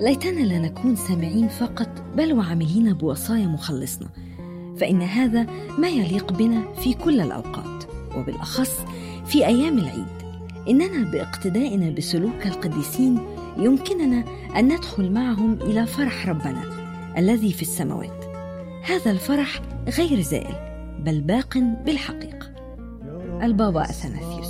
ليتنا لا نكون سامعين فقط بل وعاملين بوصايا مخلصنا، فإن هذا ما يليق بنا في كل الأوقات، وبالأخص في أيام العيد. إننا باقتدائنا بسلوك القديسين يمكننا أن ندخل معهم إلى فرح ربنا الذي في السماوات. هذا الفرح غير زائل بل باق بالحقيقة. البابا أثناسيوس.